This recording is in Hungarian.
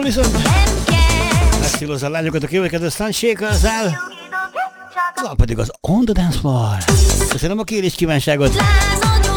viszont megszílozza a lányokat a kivékedő Sun Shakers-el. Az pedig az On The Dance Floor. Köszönöm a kérés kívánságot.